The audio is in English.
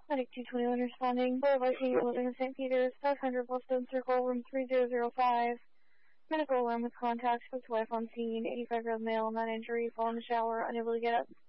Medic 221 responding. Boulevard King Living in St. Peter's, 500 Boston Circle, room 3005. Medical alarm with contact, spoke to wife on scene, 85-year-old male, non-injury, fallen in the shower, unable to get up.